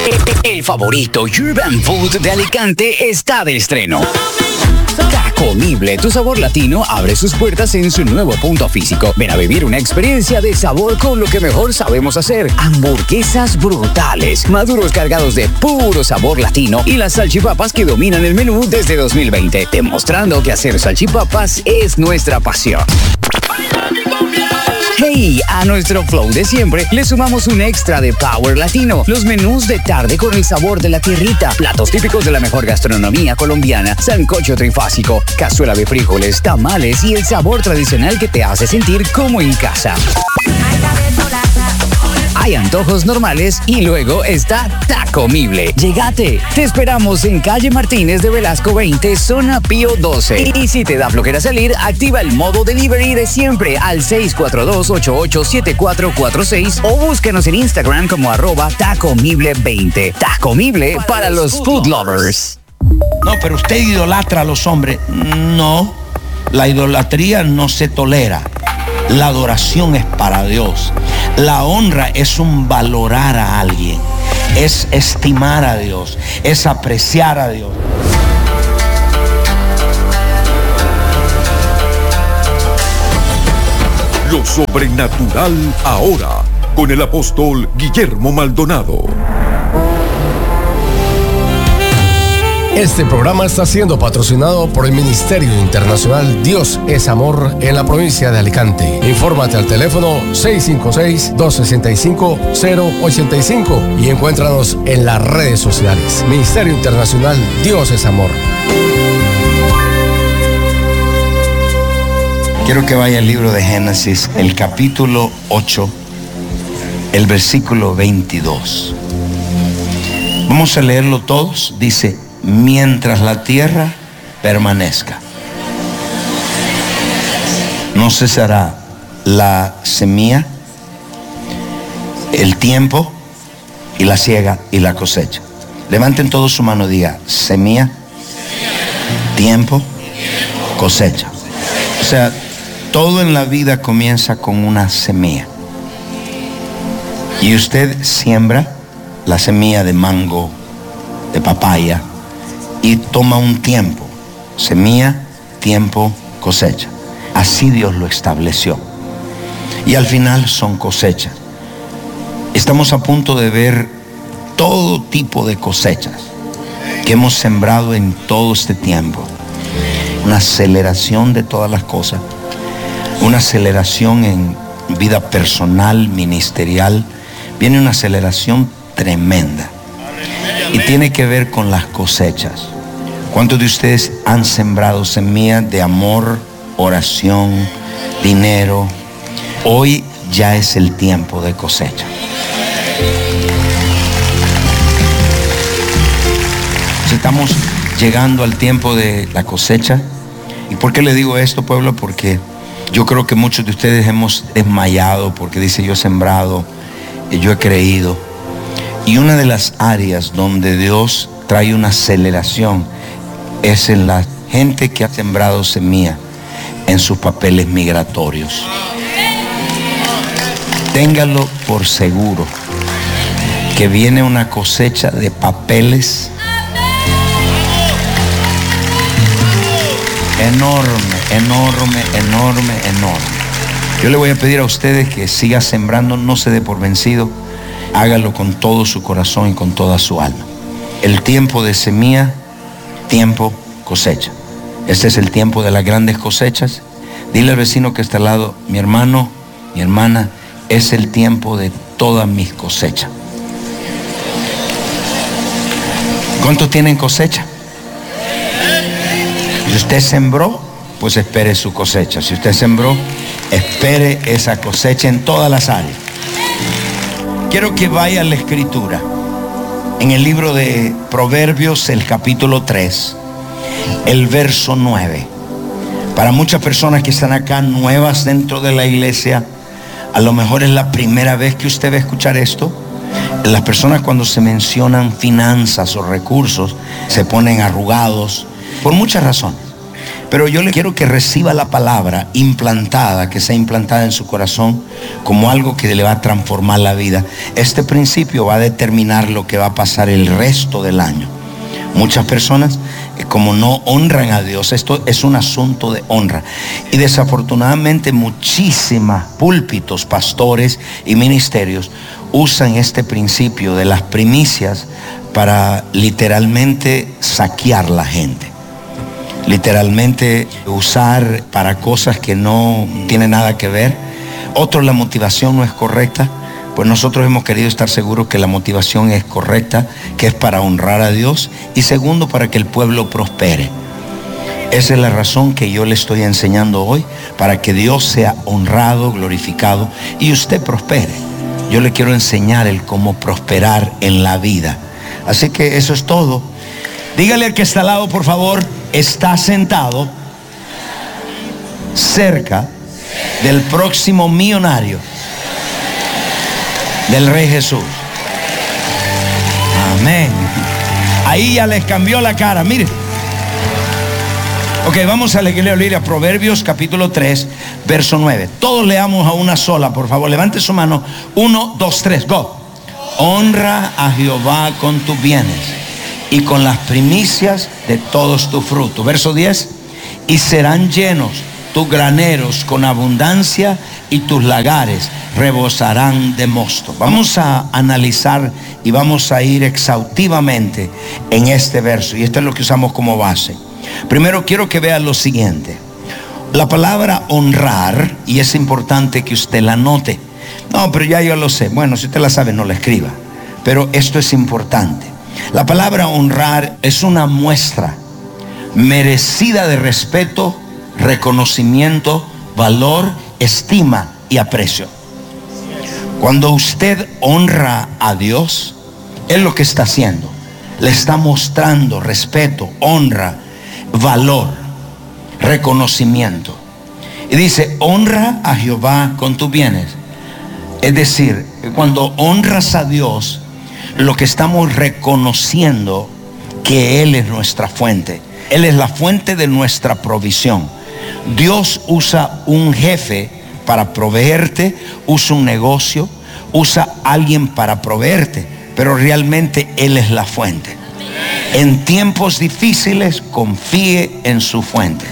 El favorito Urban Food de Alicante está de estreno. Tacomible, tu sabor latino, abre sus puertas en su nuevo punto físico. Ven a vivir una experiencia de sabor con lo que mejor sabemos hacer. Hamburguesas brutales, maduros cargados de puro sabor latino y las salchipapas que dominan el menú desde 2020, demostrando que hacer salchipapas es nuestra pasión. Hey, a nuestro flow de siempre le sumamos un extra de Power Latino. Los menús de tarde con el sabor de la tierrita, platos típicos de la mejor gastronomía colombiana, sancocho trifásico, cazuela de frijoles, tamales y el sabor tradicional que te hace sentir como en casa. Hay antojos normales y luego está Tacomible. Llegate, te esperamos en calle Martínez de Velasco 20, zona Pío 12. Y si te da flojera salir, activa el modo delivery de siempre al 642-887446 o búscanos en Instagram como @Tacomible20. Tacomible para los food lovers. No, pero usted idolatra a los hombres. No, la idolatría no se tolera. La adoración es para Dios. La honra es un valorar a alguien, es estimar a Dios, es apreciar a Dios. Lo sobrenatural ahora, con el apóstol Guillermo Maldonado. Este programa está siendo patrocinado por el Ministerio Internacional Dios es Amor en la provincia de Alicante. Infórmate al teléfono 656-265-085 y encuéntranos en las redes sociales. Ministerio Internacional Dios es Amor. Quiero que vaya al libro de Génesis, el capítulo 8, el versículo 22. Vamos a leerlo todos. Dice: mientras la tierra permanezca, no cesará la semilla, el tiempo y la siega y la cosecha. Levanten todos su mano y diga: semilla, tiempo, cosecha. O sea, todo en la vida comienza con una semilla. Y usted siembra la semilla de mango, de papaya, y toma un tiempo, semilla, tiempo, cosecha. Así Dios lo estableció. Y al final son cosechas. Estamos a punto de ver todo tipo de cosechas que hemos sembrado en todo este tiempo. Una aceleración de todas las cosas. Una aceleración en vida personal, ministerial. Viene una aceleración tremenda. Y tiene que ver con las cosechas. ¿Cuántos de ustedes han sembrado semillas de amor, oración, dinero? Hoy ya es el tiempo de cosecha. Estamos llegando al tiempo de la cosecha. ¿Y por qué le digo esto, pueblo? Porque yo creo que muchos de ustedes hemos desmayado porque dice: yo he sembrado, yo he creído. Y una de las áreas donde Dios trae una aceleración es en la gente que ha sembrado semilla en sus papeles migratorios. Téngalo por seguro que viene una cosecha de papeles enorme, enorme, enorme, enorme. Yo le voy a pedir a ustedes que siga sembrando, no se dé por vencido. Hágalo con todo su corazón y con toda su alma. El tiempo de semilla, tiempo cosecha. Este es el tiempo de las grandes cosechas. Dile al vecino que está al lado: mi hermano, mi hermana, es el tiempo de todas mis cosechas. ¿Cuántos tienen cosecha? Si usted sembró, pues espere su cosecha. Si usted sembró, espere esa cosecha en todas las áreas. Quiero que vaya a la escritura. En el libro de Proverbios, el capítulo 3, el verso 9. Para muchas personas que están acá nuevas dentro de la iglesia, a lo mejor es la primera vez que usted va a escuchar esto. Las personas, cuando se mencionan finanzas o recursos, se ponen arrugados por muchas razones. Pero yo le quiero que reciba la palabra implantada, que sea implantada en su corazón como algo que le va a transformar la vida. Este principio va a determinar lo que va a pasar el resto del año. Muchas personas, como no honran a Dios, esto es un asunto de honra. Y desafortunadamente muchísimos púlpitos, pastores y ministerios usan este principio de las primicias para literalmente saquear la gente. Literalmente usar para cosas que no tienen nada que ver. Otros, la motivación no es correcta. Pues nosotros hemos querido estar seguros que la motivación es correcta, que es para honrar a Dios, y segundo, para que el pueblo prospere. Esa es la razón que yo le estoy enseñando hoy, para que Dios sea honrado, glorificado y usted prospere. Yo le quiero enseñar el cómo prosperar en la vida. Así que eso es todo. Dígale al que está al lado, por favor, está sentado cerca del próximo millonario del Rey Jesús. Amén. Ahí ya les cambió la cara, mire. Ok, vamos a leer a Proverbios capítulo 3, verso 9. Todos leamos a una sola, por favor. Levante su mano. 1, 2, 3, go. Honra a Jehová con tus bienes y con las primicias de todos tus frutos. Verso 10. Y serán llenos tus graneros con abundancia y tus lagares rebosarán de mosto. Vamos a analizar y vamos a ir exhaustivamente en este verso. Y esto es lo que usamos como base. Primero quiero que vea lo siguiente. La palabra honrar, y es importante que usted la note. No, pero ya yo lo sé. Bueno, si usted la sabe, no la escriba. Pero esto es importante. La palabra honrar es una muestra merecida de respeto, reconocimiento, valor, estima y aprecio. Cuando usted honra a Dios, es lo que está haciendo. Le está mostrando respeto, honra, valor, reconocimiento. Y dice, honra a Jehová con tus bienes. Es decir, cuando honras a Dios, lo que estamos reconociendo que Él es nuestra fuente. Él es la fuente de nuestra provisión. Dios usa un jefe para proveerte, usa un negocio, usa a alguien para proveerte, pero realmente Él es la fuente. En tiempos difíciles, confíe en su fuente.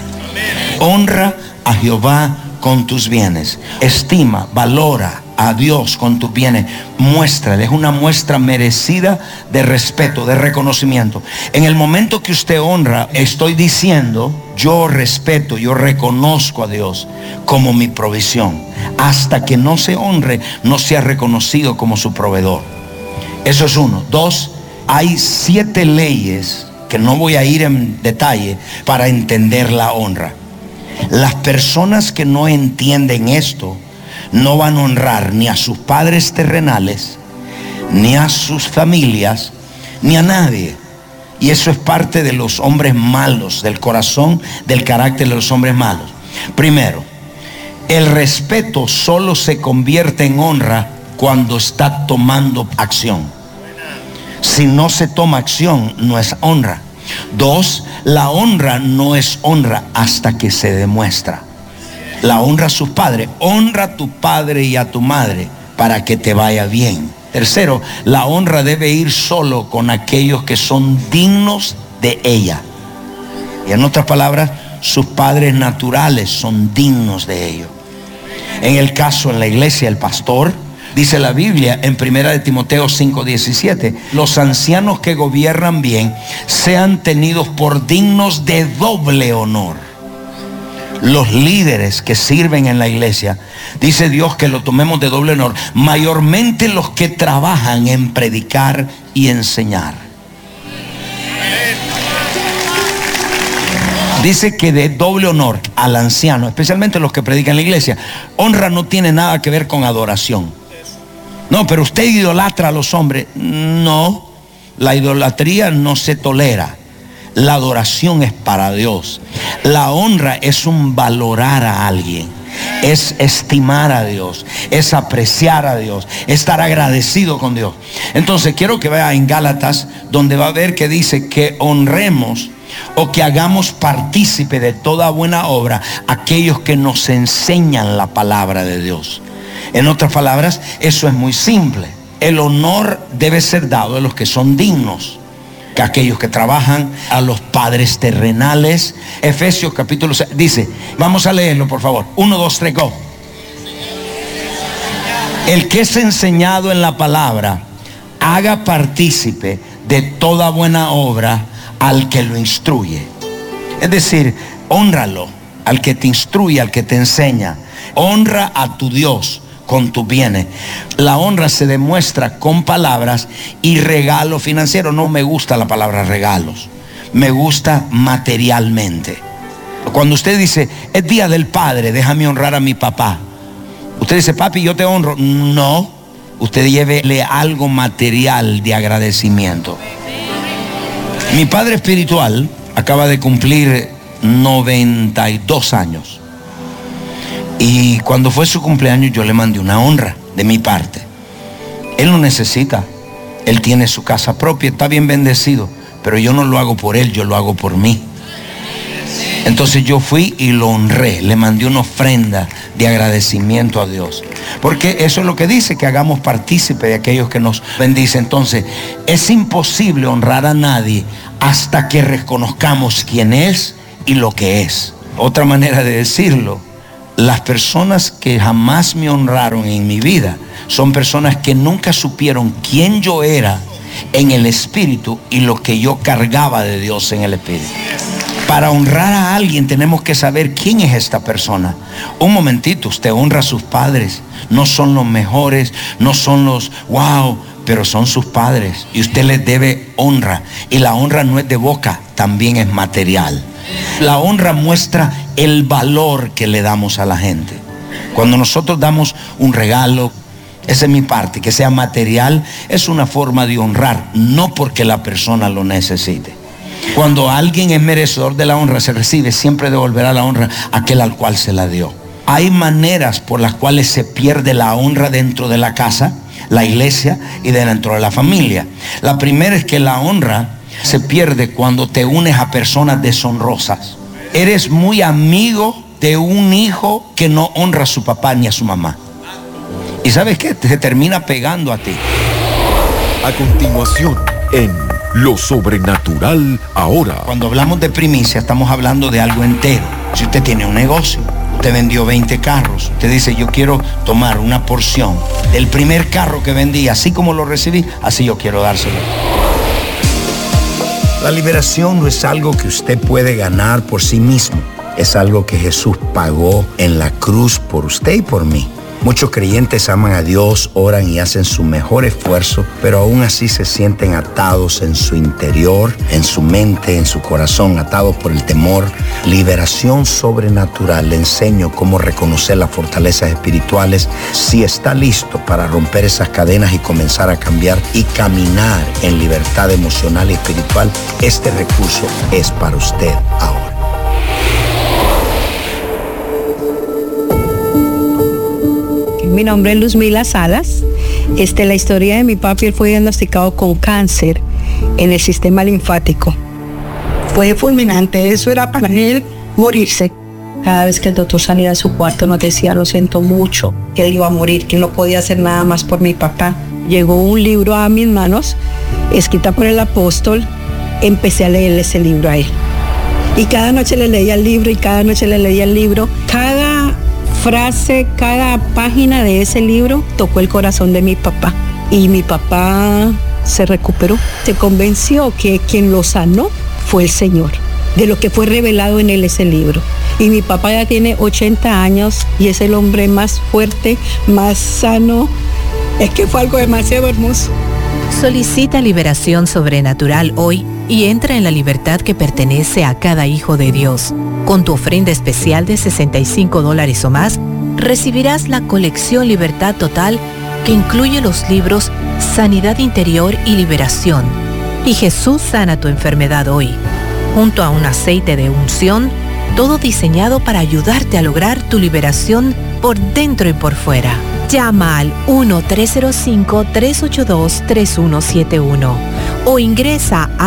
Honra a Jehová con tus bienes. Estima, valora a Dios con tus bienes. Muéstrale, es una muestra merecida de respeto, de reconocimiento. En el momento que usted honra, estoy diciendo, yo respeto, yo reconozco a Dios como mi provisión. Hasta que no se honre, no sea reconocido como su proveedor. Eso es uno. Dos, hay 7 leyes que no voy a ir en detalle para entender la honra. Las personas que no entienden esto no van a honrar ni a sus padres terrenales, ni a sus familias, ni a nadie. Y eso es parte de los hombres malos, del corazón, del carácter de los hombres malos. Primero, el respeto solo se convierte en honra cuando está tomando acción. Si no se toma acción, no es honra. 2, la honra no es honra hasta que se demuestra. La honra a sus padres. Honra a tu padre y a tu madre para que te vaya bien. Tercero, la honra debe ir solo con aquellos que son dignos de ella. Y en otras palabras, sus padres naturales son dignos de ello. En el caso en la iglesia, el pastor, dice la Biblia en 1 Timoteo 5:17, los ancianos que gobiernan bien sean tenidos por dignos de doble honor. Los líderes que sirven en la iglesia, dice Dios que lo tomemos de doble honor, mayormente los que trabajan en predicar y enseñar. Dice que de doble honor al anciano, especialmente los que predican en la iglesia. Honra no tiene nada que ver con adoración. No, pero usted idolatra a los hombres. No, la idolatría no se tolera. La adoración es para Dios. La honra es un valorar a alguien, es estimar a Dios, es apreciar a Dios, estar agradecido con Dios. Entonces quiero que vea en Gálatas, donde va a ver que dice que honremos o que hagamos partícipe de toda buena obra aquellos que nos enseñan la palabra de Dios. En otras palabras, eso es muy simple. El honor debe ser dado a los que son dignos, que aquellos que trabajan, a los padres terrenales. Efesios capítulo 6 dice, vamos a leerlo por favor, 1, 2, 3, go. El que es enseñado en la palabra, haga partícipe de toda buena obra al que lo instruye. Es decir, hónralo, al que te instruye, al que te enseña. Honra a tu Dios con tus bienes. La honra se demuestra con palabras y regalo financiero. No me gusta la palabra regalos, me gusta materialmente. Cuando usted dice, es día del padre, déjame honrar a mi papá. Usted dice, papi, yo te honro. No, usted llévele algo material de agradecimiento. Mi padre espiritual acaba de cumplir 92 años. Y cuando fue su cumpleaños yo le mandé una honra de mi parte. Él no necesita. Él tiene su casa propia, está bien bendecido. Pero yo no lo hago por él, yo lo hago por mí. Entonces yo fui y lo honré. Le mandé una ofrenda de agradecimiento a Dios. Porque eso es lo que dice, que hagamos partícipe de aquellos que nos bendicen. Entonces es imposible honrar a nadie hasta que reconozcamos quién es y lo que es. Otra manera de decirlo, las personas que jamás me honraron en mi vida son personas que nunca supieron quién yo era en el espíritu y lo que yo cargaba de Dios en el espíritu. Para honrar a alguien tenemos que saber quién es esta persona. Un momentito, usted honra a sus padres. No son los mejores, no son los wow, pero son sus padres y usted les debe honra. Y la honra no es de boca, también es material. La honra muestra el valor que le damos a la gente. Cuando nosotros damos un regalo, esa es mi parte, que sea material, es una forma de honrar, no porque la persona lo necesite. Cuando alguien es merecedor de la honra, se recibe, siempre devolverá la honra a aquel al cual se la dio. Hay maneras por las cuales se pierde la honra dentro de la casa, la iglesia y dentro de la familia. La primera es que la honra se pierde cuando te unes a personas deshonrosas. Eres muy amigo de un hijo que no honra a su papá ni a su mamá. ¿Y sabes qué? Te termina pegando a ti. A continuación, en Lo Sobrenatural Ahora. Cuando hablamos de primicia, estamos hablando de algo entero. Si usted tiene un negocio, usted vendió 20 carros, usted dice, yo quiero tomar una porción del primer carro que vendí, así como lo recibí, así yo quiero dárselo. La liberación no es algo que usted puede ganar por sí mismo. Es algo que Jesús pagó en la cruz por usted y por mí. Muchos creyentes aman a Dios, oran y hacen su mejor esfuerzo, pero aún así se sienten atados en su interior, en su mente, en su corazón, atados por el temor. Liberación sobrenatural. Le enseño cómo reconocer las fortalezas espirituales. Si está listo para romper esas cadenas y comenzar a cambiar y caminar en libertad emocional y espiritual, este recurso es para usted ahora. Mi nombre es Luzmila Salas. La historia de mi papi, él fue diagnosticado con cáncer en el sistema linfático. Fue fulminante, eso era para él morirse. Cada vez que el doctor salía de su cuarto nos decía, lo siento mucho, que él iba a morir, que no podía hacer nada más por mi papá. Llegó un libro a mis manos, escrita por el apóstol, empecé a leer ese libro a él. Y cada noche le leía el libro y cada noche le leía el libro. Cada frase, cada página de ese libro tocó el corazón de mi papá. Y mi papá se recuperó. Se convenció que quien lo sanó fue el Señor, de lo que fue revelado en él ese libro. Y mi papá ya tiene 80 años y es el hombre más fuerte, más sano. Es que fue algo demasiado hermoso. Solicita liberación sobrenatural hoy y entra en la libertad que pertenece a cada hijo de Dios. Con tu ofrenda especial de $65 o más, recibirás la colección Libertad Total, que incluye los libros Sanidad Interior y Liberación y Jesús sana tu enfermedad hoy, junto a un aceite de unción, todo diseñado para ayudarte a lograr tu liberación por dentro y por fuera. Llama al 1-305-382-3171 o ingresa a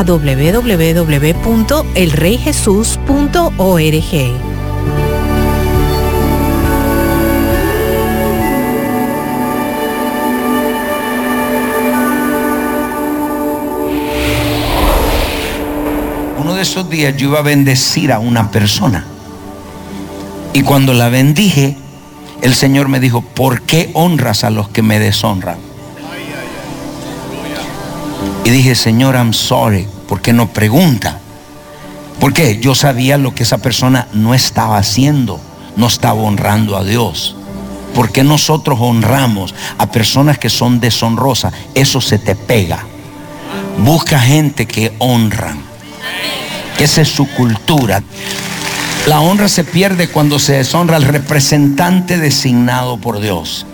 www.elreyjesus.org. Uno de esos días yo iba a bendecir a una persona. Y cuando la bendije, el Señor me dijo, ¿por qué honras a los que me deshonran? Y dije, Señor, I'm sorry. ¿Por qué no pregunta? Porque yo sabía lo que esa persona no estaba haciendo. No estaba honrando a Dios. ¿Por qué nosotros honramos a personas que son deshonrosas? Eso se te pega. Busca gente que honran. Esa es su cultura. La honra se pierde cuando se deshonra al representante designado por Dios.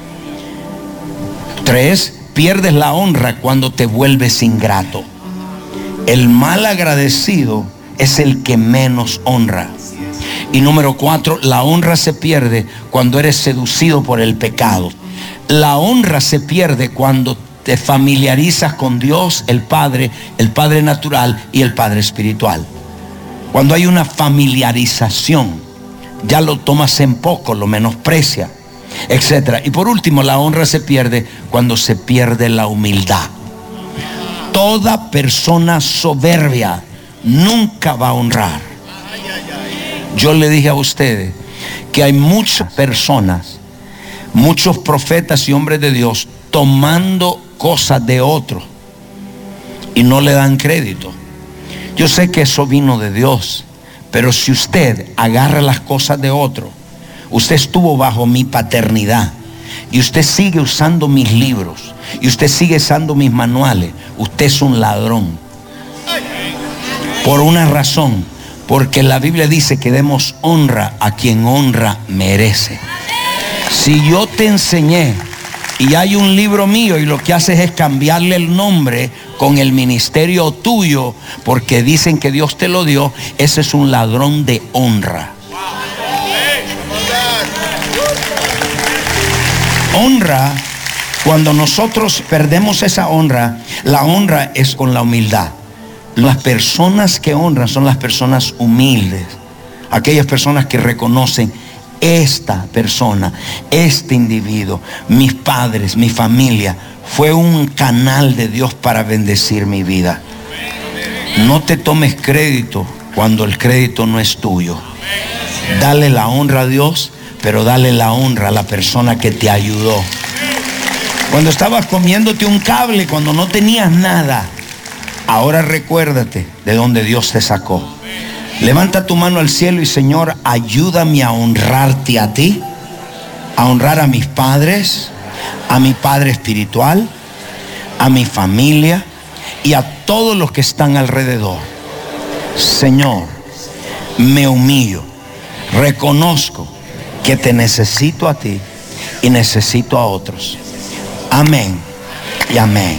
3, pierdes la honra cuando te vuelves ingrato. El mal agradecido es el que menos honra. Y número 4, la honra se pierde cuando eres seducido por el pecado. La honra se pierde cuando te familiarizas con Dios, el Padre natural y el Padre espiritual. Cuando hay una familiarización, ya lo tomas en poco, lo menosprecia, etc. Y por último, la honra se pierde cuando se pierde la humildad. Toda persona soberbia nunca va a honrar. Yo le dije a ustedes que hay muchas personas, muchos profetas y hombres de Dios tomando cosas de otros y no le dan crédito. Yo sé que eso vino de Dios, pero si usted agarra las cosas de otro, usted estuvo bajo mi paternidad y usted sigue usando mis libros y usted sigue usando mis manuales, usted es un ladrón. Por una razón, porque la Biblia dice que demos honra a quien honra merece. Si yo te enseñé y hay un libro mío y lo que haces es cambiarle el nombre con el ministerio tuyo porque dicen que Dios te lo dio, ese es un ladrón de honra. Honra, cuando nosotros perdemos esa honra, la honra es con la humildad. Las personas que honran son las personas humildes, aquellas personas que reconocen: esta persona, este individuo, mis padres, mi familia, fue un canal de Dios para bendecir mi vida. No te tomes crédito cuando el crédito no es tuyo. Dale la honra a Dios, pero dale la honra a la persona que te ayudó. Cuando estabas comiéndote un cable, cuando no tenías nada, ahora recuérdate de donde Dios te sacó. Levanta tu mano al cielo y: Señor, ayúdame a honrarte a ti, a honrar a mis padres, a mi padre espiritual, a mi familia y a todos los que están alrededor. Señor, me humillo, reconozco que te necesito a ti y necesito a otros. Amén y amén.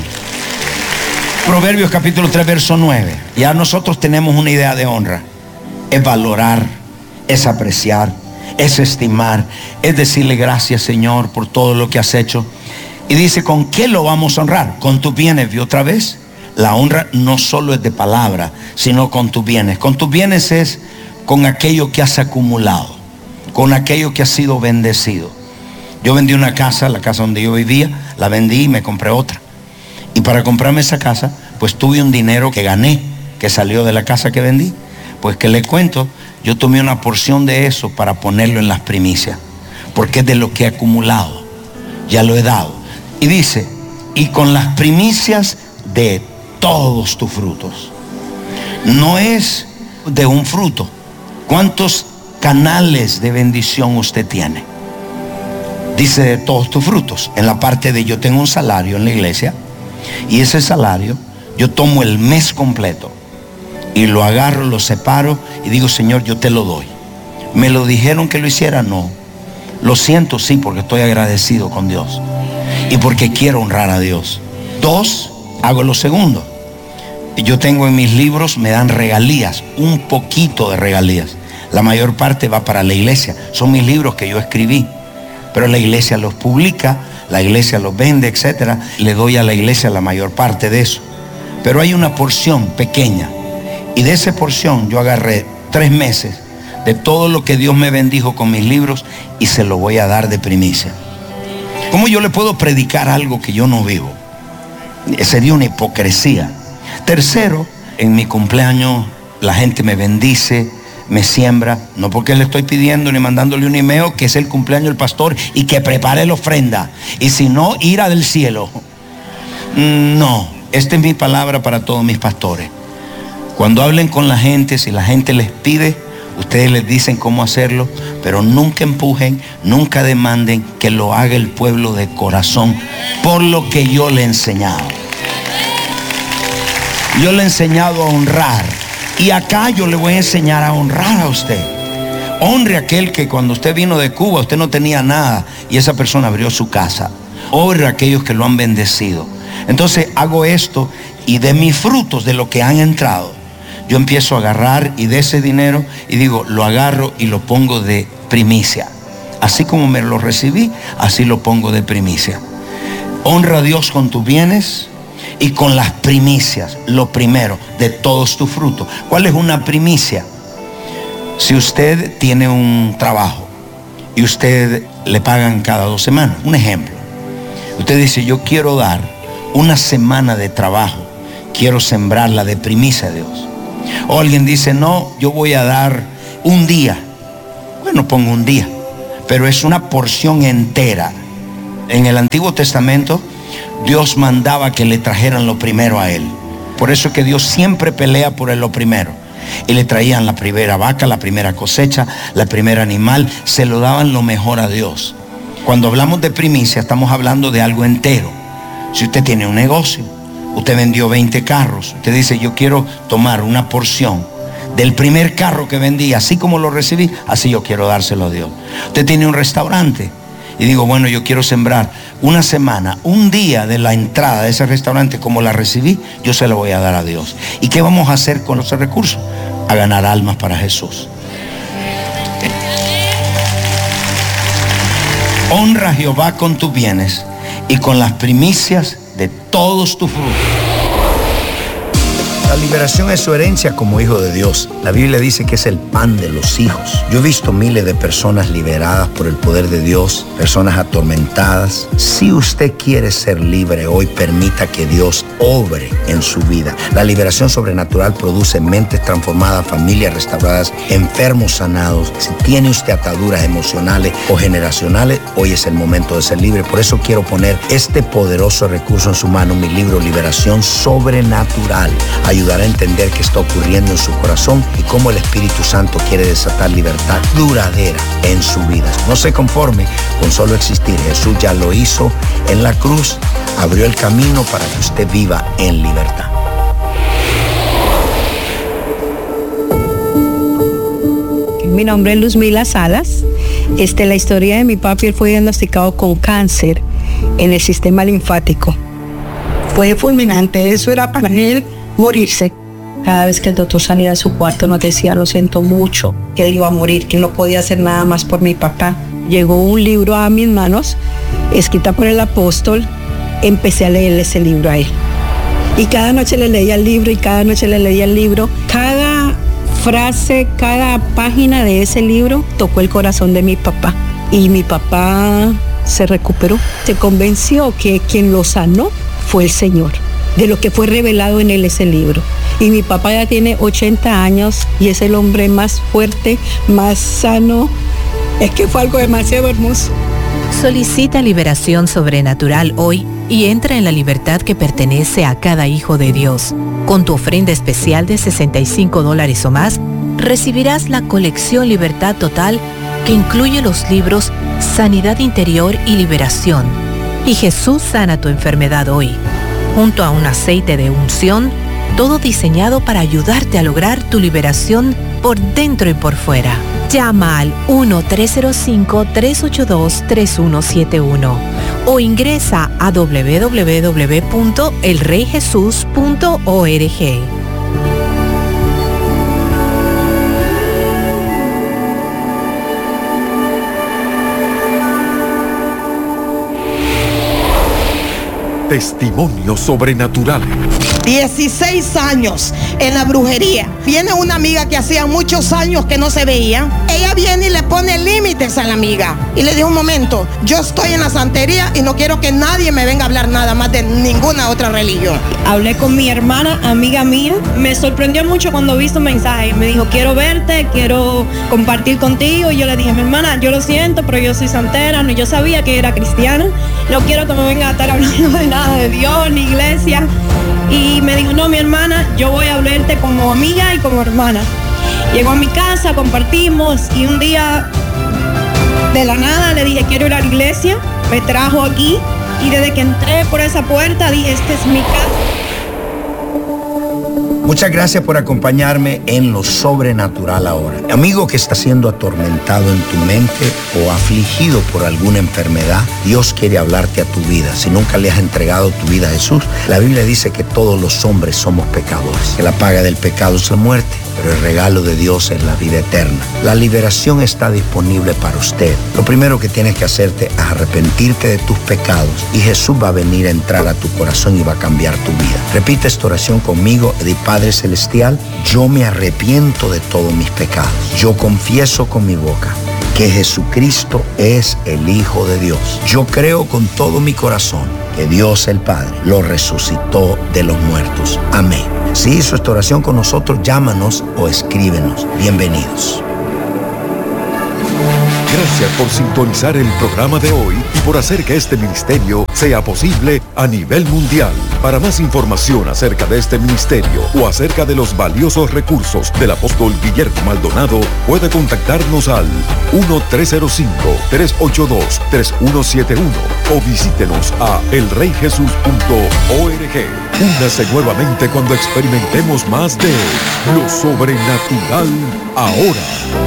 Proverbios capítulo 3, verso 9. Ya nosotros tenemos una idea de honra. Es valorar, es apreciar, es estimar, es decirle gracias, Señor, por todo lo que has hecho. Y dice: ¿con qué lo vamos a honrar? Con tus bienes. ¿Y otra vez? La honra no solo es de palabra, sino con tus bienes. Con tus bienes es con aquello que has acumulado, con aquello que has sido bendecido. Yo vendí una casa, la casa donde yo vivía, la vendí y me compré otra. Y para comprarme esa casa, pues tuve un dinero que gané, que salió de la casa que vendí. Pues que le cuento, yo tomé una porción de eso para ponerlo en las primicias, porque es de lo que he acumulado, ya lo he dado. Y dice: y con las primicias de todos tus frutos. No es de un fruto. ¿Cuántos canales de bendición usted tiene? Dice: de todos tus frutos. En la parte de yo tengo un salario en la iglesia, y ese salario yo tomo el mes completo y lo agarro, lo separo y digo: Señor, yo te lo doy. ¿Me lo dijeron que lo hiciera? No. Lo siento, sí, porque estoy agradecido con Dios y porque quiero honrar a Dios. 2, hago lo segundo. Yo tengo en mis libros, me dan regalías, un poquito de regalías. La mayor parte va para la iglesia. Son mis libros que yo escribí, pero la iglesia los publica, la iglesia los vende, etc. Le doy a la iglesia la mayor parte de eso. pero hay una porción pequeña. Y de esa porción yo agarré 3 meses de todo lo que Dios me bendijo con mis libros y se lo voy a dar de primicia. ¿Cómo yo le puedo predicar algo que yo no vivo? Sería una hipocresía. Tercero, en mi cumpleaños la gente me bendice, me siembra, no porque le estoy pidiendo ni mandándole un email que es el cumpleaños del pastor y que prepare la ofrenda, y si no, ira del cielo. No, esta es mi palabra para todos mis pastores. Cuando hablen con la gente, si la gente les pide, ustedes les dicen cómo hacerlo, pero nunca empujen, nunca demanden, que lo haga el pueblo de corazón, por lo que yo le he enseñado. Yo le he enseñado a honrar, y acá yo le voy a enseñar a honrar a usted. Honre a aquel que cuando usted vino de Cuba, usted no tenía nada, y esa persona abrió su casa. Honre a aquellos que lo han bendecido. Entonces hago esto, y de mis frutos, de lo que han entrado, yo empiezo a agarrar, y de ese dinero, y digo, lo agarro y lo pongo de primicia. Así como me lo recibí, así lo pongo de primicia. Honra a Dios con tus bienes y con las primicias, lo primero de todos tus frutos. ¿Cuál es una primicia? Si usted tiene un trabajo y usted le pagan cada 2 semanas, un ejemplo. Usted dice, yo quiero dar una semana de trabajo, quiero sembrarla de primicia a Dios. O alguien dice, no, yo voy a dar un día. Bueno, pongo un día, pero es una porción entera. En el Antiguo Testamento, Dios mandaba que le trajeran lo primero a Él. Por eso es que Dios siempre pelea por lo primero. Y le traían la primera vaca, la primera cosecha, la primera animal. Se lo daban lo mejor a Dios. Cuando hablamos de primicia, estamos hablando de algo entero. Si usted tiene un negocio, usted vendió 20 carros. Usted dice, yo quiero tomar una porción del primer carro que vendí, así como lo recibí, así yo quiero dárselo a Dios. Usted tiene un restaurante y digo, bueno, yo quiero sembrar una semana, un día de la entrada de ese restaurante, como la recibí, yo se la voy a dar a Dios. ¿Y qué vamos a hacer con esos recursos? A ganar almas para Jesús. Honra a Jehová con tus bienes y con las primicias de todos tus frutos. La liberación es su herencia como hijo de Dios. La Biblia dice que es el pan de los hijos. Yo he visto miles de personas liberadas por el poder de Dios, personas atormentadas. Si usted quiere ser libre hoy, permita que Dios obre en su vida. La liberación sobrenatural produce mentes transformadas, familias restauradas, enfermos sanados. Si tiene usted ataduras emocionales o generacionales, hoy es el momento de ser libre. Por eso quiero poner este poderoso recurso en su mano, mi libro Liberación Sobrenatural. Ayudará a entender qué está ocurriendo en su corazón y cómo el Espíritu Santo quiere desatar libertad duradera en su vida. No se conforme con solo existir. Jesús ya lo hizo en la cruz, abrió el camino para que usted viva en libertad. Mi nombre es Luzmila Salas. La historia de mi papi, él fue diagnosticado con cáncer en el sistema linfático. Fue fulminante, eso era para él morirse. Cada vez que el doctor salía de su cuarto nos decía, lo siento mucho, que él iba a morir, que no podía hacer nada más por mi papá. Llegó un libro a mis manos, escrita por el apóstol. Empecé a leer ese libro a él. Y cada noche le leía el libro, y cada noche le leía el libro. Cada frase, cada página de ese libro tocó el corazón de mi papá. Y mi papá se recuperó. Se convenció que quien lo sanó fue el Señor, de lo que fue revelado en él ese libro. Y mi papá ya tiene 80 años y es el hombre más fuerte, más sano. Es que fue algo demasiado hermoso. Solicita liberación sobrenatural hoy y entra en la libertad que pertenece a cada hijo de Dios. Con tu ofrenda especial de $65 o más, recibirás la colección Libertad Total, que incluye los libros Sanidad Interior y Liberación y Jesús sana tu enfermedad hoy, junto a un aceite de unción, todo diseñado para ayudarte a lograr tu liberación por dentro y por fuera. Llama al 1-305-382-3171 o ingresa a www.elreyjesus.org. Testimonios sobrenaturales. 16 años en la brujería. Viene una amiga que hacía muchos años que no se veía. Ella viene y le pone límites a la amiga. Y le dijo, un momento, yo estoy en la santería y no quiero que nadie me venga a hablar nada más de ninguna otra religión. Hablé con mi hermana, amiga mía. Me sorprendió mucho cuando vi su mensaje. Me dijo, quiero verte, quiero compartir contigo. Y yo le dije, mi hermana, yo lo siento, pero yo soy santera. Yo sabía que era cristiana. No quiero que me venga a estar hablando de nada de Dios, ni iglesia. Y me dijo, no, mi hermana, yo voy a hablarte como amiga y como hermana. Llegó a mi casa, compartimos y un día de la nada le dije, quiero ir a la iglesia. Me trajo aquí y desde que entré por esa puerta dije, esta es mi casa. Muchas gracias por acompañarme en Lo Sobrenatural ahora. Amigo que está siendo atormentado en tu mente o afligido por alguna enfermedad, Dios quiere hablarte a tu vida. Si nunca le has entregado tu vida a Jesús, la Biblia dice que todos los hombres somos pecadores, que la paga del pecado es la muerte, pero el regalo de Dios es la vida eterna. La liberación está disponible para usted. Lo primero que tienes que hacerte es arrepentirte de tus pecados y Jesús va a venir a entrar a tu corazón y va a cambiar tu vida. Repite esta oración conmigo. Di, Padre Celestial, yo me arrepiento de todos mis pecados. Yo confieso con mi boca que Jesucristo es el Hijo de Dios. Yo creo con todo mi corazón que Dios el Padre lo resucitó de los muertos. Amén. Si hizo esta oración con nosotros, llámanos o escríbenos. Bienvenidos. Gracias por sintonizar el programa de hoy y por hacer que este ministerio sea posible a nivel mundial. Para más información acerca de este ministerio o acerca de los valiosos recursos del apóstol Guillermo Maldonado, puede contactarnos al 1-305-382-3171 o visítenos a elreyjesus.org. Únase nuevamente cuando experimentemos más de Lo Sobrenatural ahora.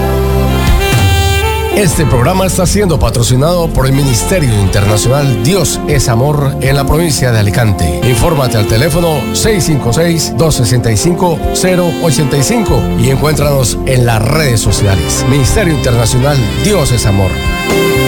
Este programa está siendo patrocinado por el Ministerio Internacional Dios es Amor en la provincia de Alicante. Infórmate al teléfono 656-265-085 y encuéntranos en las redes sociales. Ministerio Internacional Dios es Amor.